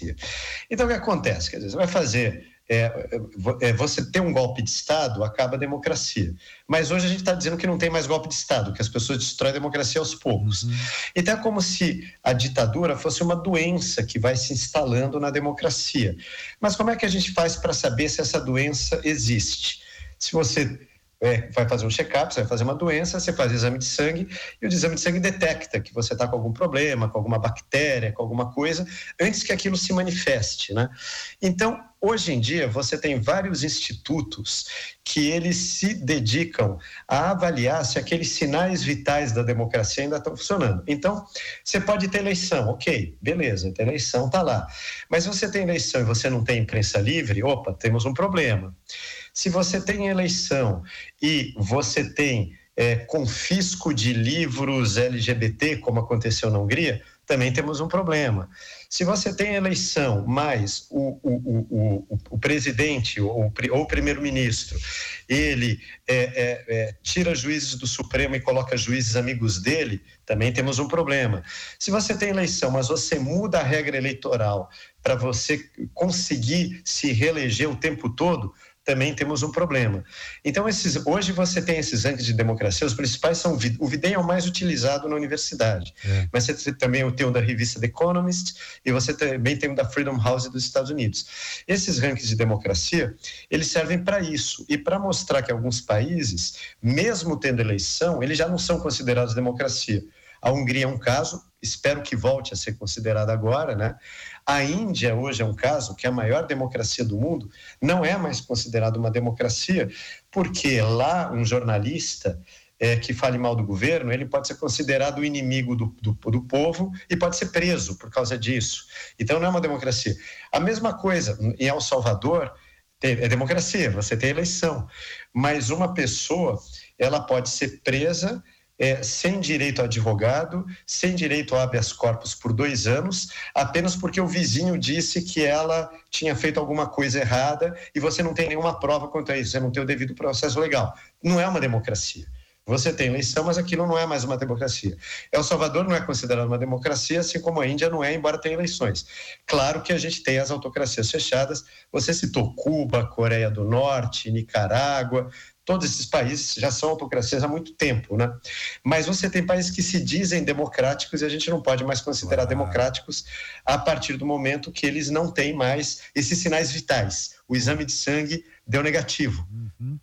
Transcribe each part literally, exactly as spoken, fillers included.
democracia. Então, o que acontece? Quer dizer, você vai fazer... É, é, você ter um golpe de Estado acaba a democracia, mas hoje a gente está dizendo que não tem mais golpe de Estado, que as pessoas destroem a democracia aos poucos. Uhum. Então é como se a ditadura fosse uma doença que vai se instalando na democracia. Mas como é que a gente faz para saber se essa doença existe? Se você é, vai fazer um check-up, você vai fazer uma doença, você faz exame de sangue e o exame de sangue detecta que você está com algum problema, com alguma bactéria, com alguma coisa, antes que aquilo se manifeste, né? Então, hoje em dia, você tem vários institutos que eles se dedicam a avaliar se aqueles sinais vitais da democracia ainda estão funcionando. Então, você pode ter eleição, ok, beleza, a eleição está lá. Mas se você tem eleição e você não tem imprensa livre, opa, temos um problema. Se você tem eleição e você tem é, confisco de livros L G B T, como aconteceu na Hungria, também temos um problema. Se você tem eleição, mas o, o, o, o, o presidente ou, ou o primeiro-ministro, ele é, é, é, tira juízes do Supremo e coloca juízes amigos dele, também temos um problema. Se você tem eleição, mas você muda a regra eleitoral para você conseguir se reeleger o tempo todo, também temos um problema. Então, esses, hoje você tem esses rankings de democracia, os principais são, o Videm é o mais utilizado na universidade, é. Mas você também tem o da revista The Economist e você também tem o da Freedom House dos Estados Unidos. Esses rankings de democracia, eles servem para isso e para mostrar que alguns países, mesmo tendo eleição, eles já não são considerados democracia. A Hungria é um caso, espero que volte a ser considerada agora, né? A Índia hoje é um caso que a maior democracia do mundo não é mais considerada uma democracia, porque lá um jornalista é, que fale mal do governo, ele pode ser considerado o inimigo do, do, do povo e pode ser preso por causa disso. Então não é uma democracia. A mesma coisa em El Salvador, é democracia, você tem eleição, mas uma pessoa, ela pode ser presa É, sem direito a advogado, sem direito a habeas corpus por dois anos, apenas porque o vizinho disse que ela tinha feito alguma coisa errada e você não tem nenhuma prova contra isso, você não tem o devido processo legal. Não é uma democracia. Você tem eleição, mas aquilo não é mais uma democracia. El Salvador não é considerado uma democracia, assim como a Índia não é, embora tenha eleições. Claro que a gente tem as autocracias fechadas, você citou Cuba, Coreia do Norte, Nicarágua, todos esses países já são autocracias há muito tempo, né? Mas você tem países que se dizem democráticos e a gente não pode mais considerar ah. democráticos a partir do momento que eles não têm mais esses sinais vitais. O exame de sangue deu negativo. Uhum.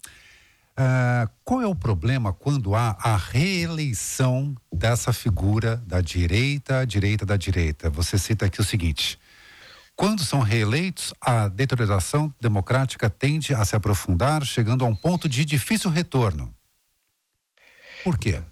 Uh, qual é o problema quando há a reeleição dessa figura da direita, direita da direita? Você cita aqui o seguinte: quando são reeleitos, a deterioração democrática tende a se aprofundar, chegando a um ponto de difícil retorno. Por quê?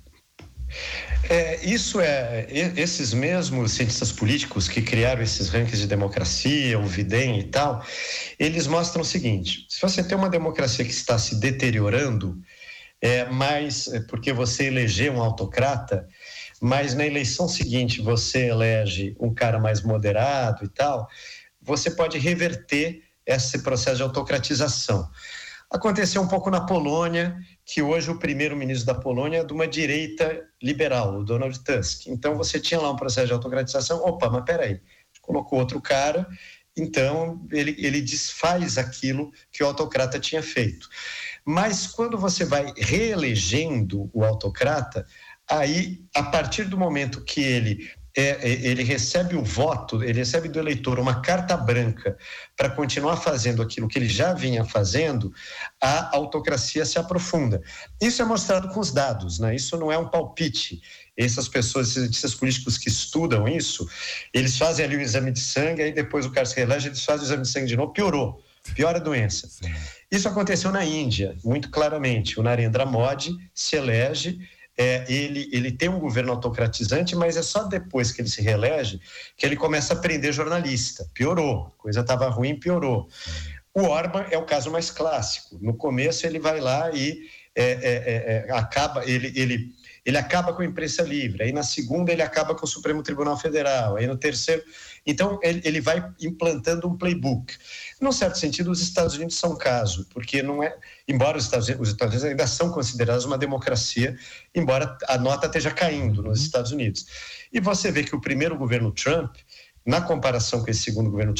É, isso é, esses mesmos cientistas políticos que criaram esses rankings de democracia, o Videm e tal, eles mostram o seguinte: se você tem uma democracia que está se deteriorando, é, mas porque você elegeu um autocrata, mas na eleição seguinte você elege um cara mais moderado e tal, você pode reverter esse processo de autocratização. Aconteceu um pouco na Polônia, que hoje o primeiro-ministro da Polônia é de uma direita liberal, o Donald Tusk. Então você tinha lá um processo de autocratização, opa, mas peraí, colocou outro cara, então ele, ele desfaz aquilo que o autocrata tinha feito. Mas quando você vai reelegendo o autocrata, aí, a partir do momento que ele, é, ele recebe o voto, ele recebe do eleitor uma carta branca para continuar fazendo aquilo que ele já vinha fazendo, a autocracia se aprofunda. Isso é mostrado com os dados, né? Isso não é um palpite. Essas pessoas, esses cientistas políticos que estudam isso, eles fazem ali o exame de sangue, aí depois o cara se reelege, eles fazem o exame de sangue de novo, piorou, piora a doença. Sim. Isso aconteceu na Índia, muito claramente. O Narendra Modi se elege, É, ele, ele tem um governo autocratizante, mas é só depois que ele se reelege que ele começa a prender jornalista. Piorou, a coisa estava ruim, piorou. O Orbán é o caso mais clássico. No começo ele vai lá e é, é, é, acaba, ele, ele, ele acaba com a imprensa livre, aí na segunda ele acaba com o Supremo Tribunal Federal, aí no terceiro... Então ele, ele vai implantando um playbook. Num certo sentido, os Estados Unidos são um caso, porque não é, embora os Estados Unidos, os Estados Unidos ainda são considerados uma democracia, embora a nota esteja caindo nos Estados Unidos. E você vê que o primeiro governo Trump, na comparação com esse segundo governo